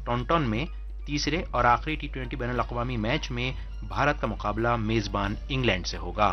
ٹونٹون میں تیسرے اور آخری T20 بین الاقوامی میچ میں بھارت کا مقابلہ میزبان انگلینڈ سے ہوگا۔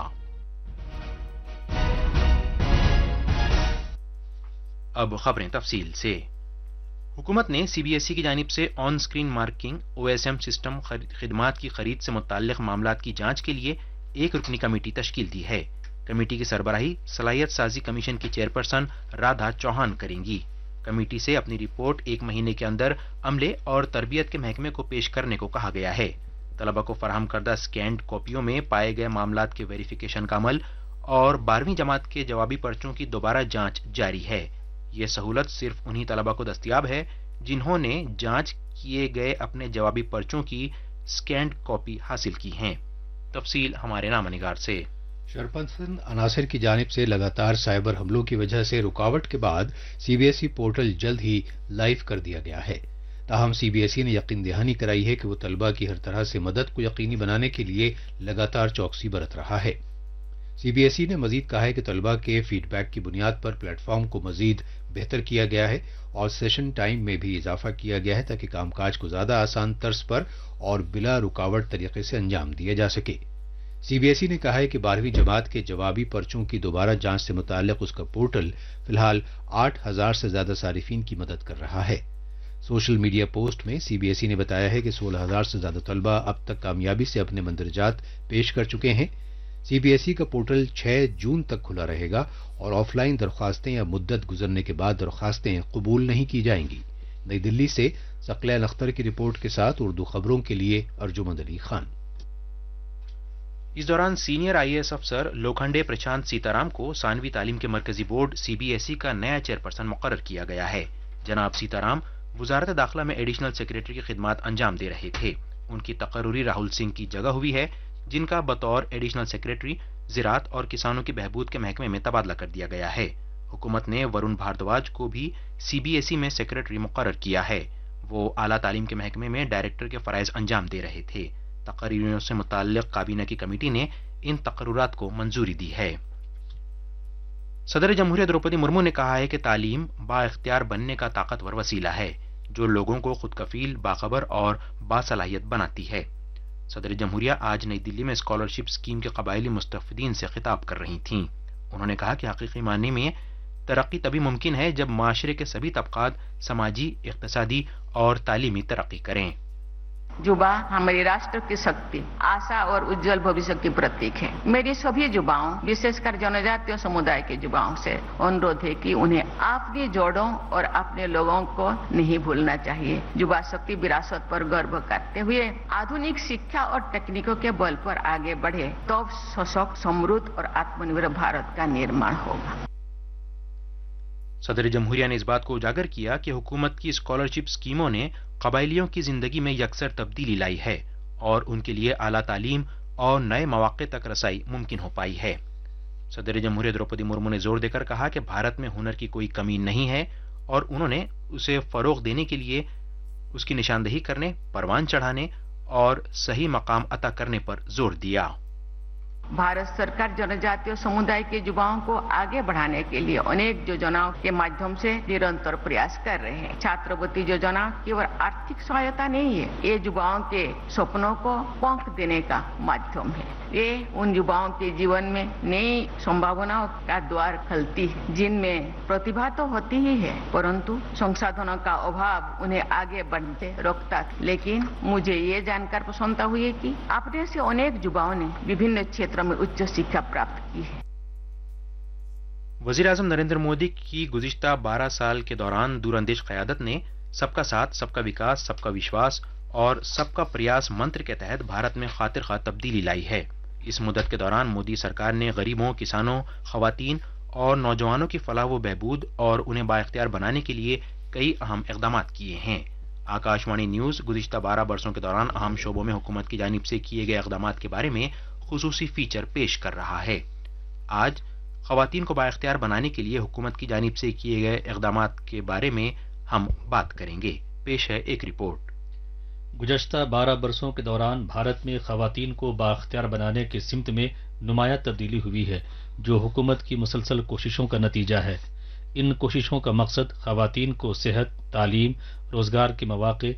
اب خبریں تفصیل سے۔ حکومت نے CBSE کی جانب سے on screen marking OSM system خدمات کی خرید سے متعلق معاملات کی جانچ کے لیے ایک رکنی کمیٹی تشکیل دی ہے۔ کمیٹی کی سربراہی صلاحیت سازی کمیشن کی چیئرپرسن رادھا چوہان کریں گی۔ کمیٹی سے اپنی رپورٹ 1 مہینے کے اندر عملے اور تربیت کے محکمے کو پیش کرنے کو کہا گیا ہے۔ طلبہ کو فراہم کردہ سکینڈ کاپیوں میں پائے گئے معاملات کے ویریفیکیشن کا عمل اور 12ویں جماعت کے جوابی پرچوں کی دوبارہ جانچ جاری ہے۔ یہ سہولت صرف انہی طلبہ کو دستیاب ہے جنہوں نے جانچ کیے گئے اپنے جوابی پرچوں کی سکینڈ کاپی حاصل کی ہیں۔ تفصیل ہمارے نامہ نگار سے۔ شرپسند عناصر کی جانب سے لگاتار سائبر حملوں کی وجہ سے رکاوٹ کے بعد CBSE پورٹل جلد ہی لائیو کر دیا گیا ہے۔ تاہم CBSE نے یقین دہانی کرائی ہے کہ وہ طلبہ کی ہر طرح سے مدد کو یقینی بنانے کے لیے لگاتار چوکسی برت رہا ہے۔ CBSE نے مزید کہا ہے کہ طلبہ کے فیڈ بیک کی بنیاد پر پلیٹ فارم کو مزید بہتر کیا گیا ہے اور سیشن ٹائم میں بھی اضافہ کیا گیا ہے تاکہ کام کاج کو زیادہ آسان طرز پر اور بلا رکاوٹ طریقے سے انجام دیا جا سکے۔ CBSE نے کہا ہے کہ 12ویں جماعت کے جوابی پرچوں کی دوبارہ جانچ سے متعلق اس کا پورٹل فی الحال 8,000 سے زیادہ صارفین کی مدد کر رہا ہے۔ سوشل میڈیا پوسٹ میں CBSE نے بتایا ہے کہ 16,000 سے زیادہ طلبہ اب تک کامیابی سے اپنے مندرجات پیش کر چکے ہیں۔ CBSE کا پورٹل 6 جون تک کھلا رہے گا اور آف لائن درخواستیں یا مدت گزرنے کے بعد درخواستیں قبول نہیں کی جائیں گی۔ نئی دلی سے ثقلین اختر کی رپورٹ کے ساتھ اردو خبروں کے لیے ارجمند علی خان۔ اس دوران سینئر IAS افسر لوکھنڈے پرشانت سیتارام کو ثانوی تعلیم کے مرکزی بورڈ CBSE کا نیا چیئرپرسن مقرر کیا گیا ہے۔ جناب سیتارام وزارت داخلہ میں ایڈیشنل سیکریٹری کی خدمات انجام دے رہے تھے۔ ان کی تقرری راہل سنگھ کی جگہ ہوئی ہے جن کا بطور ایڈیشنل سیکریٹری زراعت اور کسانوں کی بہبود کے محکمے میں تبادلہ کر دیا گیا ہے۔ حکومت نے ورون بھاردواج کو بھی CBSE میں سیکریٹری مقرر کیا ہے۔ وہ اعلیٰ تعلیم کے محکمے میں ڈائریکٹر کے فرائض انجام دے رہے تھے۔ تقرریوں سے متعلق کابینہ کی کمیٹی نے ان تقررات کو منظوری دی ہے۔ صدر جمہوریہ دروپدی مرمو نے کہا ہے کہ تعلیم با اختیار بننے کا طاقتور وسیلہ ہے جو لوگوں کو خود کفیل، باخبر اور باصلاحیت بناتی ہے۔ صدر جمہوریہ آج نئی دلی میں اسکالرشپ اسکیم کے قبائلی مستفیدین سے خطاب کر رہی تھیں۔ انہوں نے کہا کہ حقیقی معنی میں ترقی تبھی ممکن ہے جب معاشرے کے سبھی طبقات سماجی، اقتصادی اور تعلیمی ترقی کریں۔ युवा हमारी राष्ट्र की शक्ति, आशा और उज्जवल भविष्य की प्रतीक है। मेरी सभी युवाओं, विशेषकर जनजातीय समुदाय के युवाओं से अनुरोध है कि उन्हें अपनी जड़ों और अपने लोगों को नहीं भूलना चाहिए। युवा शक्ति विरासत पर गर्व करते हुए आधुनिक शिक्षा और तकनीकों के बल पर आगे बढ़े तब सशक्त, समृद्ध और आत्मनिर्भर भारत का निर्माण होगा। صدر جمہوریہ نے اس بات کو اجاگر کیا کہ حکومت کی اسکالرشپ اسکیموں نے قبائلیوں کی زندگی میں یکسر تبدیلی لائی ہے اور ان کے لیے اعلیٰ تعلیم اور نئے مواقع تک رسائی ممکن ہو پائی ہے۔ صدر جمہوریہ دروپدی مرمو نے زور دے کر کہا کہ بھارت میں ہنر کی کوئی کمی نہیں ہے اور انہوں نے اسے فروغ دینے کے لیے اس کی نشاندہی کرنے، پروان چڑھانے اور صحیح مقام عطا کرنے پر زور دیا۔ भारत सरकार जनजातीय समुदाय के युवाओं को आगे बढ़ाने के लिए अनेक योजनाओं के माध्यम से निरंतर प्रयास कर रहे हैं। छात्रवृत्ति योजना केवल आर्थिक सहायता नहीं है, ये युवाओं के सपनों को पंख देने का माध्यम है। ये उन युवाओं के जीवन में नई संभावनाओं का द्वार खोलती है जिनमें प्रतिभा तो होती ही है परंतु संसाधनों का अभाव उन्हें आगे बढ़ते रोकता। लेकिन मुझे ये जानकर प्रसन्नता हुई है कि अपने से अनेक युवाओं ने विभिन्न क्षेत्रों में उच्च शिक्षा प्राप्त की है। वजीर आजम नरेंद्र मोदी की गुज़िश्ता 12 साल के दौरान दूरअंदेश क़यादत ने सबका साथ, सबका विकास, सबका विश्वास और सबका प्रयास मंत्र के तहत भारत में खातिर खा तब्दीली लाई है। इस मुद्दत के दौरान मोदी सरकार ने गरीबों, किसानों, ख़वातीन और नौजवानों की फलाह व बहबूद और उन्हें बाइख्तियार बनाने के लिए कई अहम इक़दाम किए हैं। आकाशवाणी न्यूज़ गुज़िश्ता 12 बरसों के दौरान अहम शोबों में हुकूमत की जानिब से किए गए इक़दाम के बारे में खुसूसी फीचर पेश कर रहा है। आज ख़वातीन को बाइख्तियार बनाने के लिए हुकूमत की जानिब से किए गए इक़दाम के बारे में हम बात करेंगे। पेश है एक रिपोर्ट। गुज़श्ता 12 बरसों के दौरान भारत में ख़वातीन को बाख्तियार बनाने की सिमत में नुमायाँ तब्दीली हुई है जो हुकूमत की मुसलसल कोशिशों का नतीजा है। इन कोशिशों का मकसद ख़वातीन को सेहत, तालीम, रोज़गार के मौक़े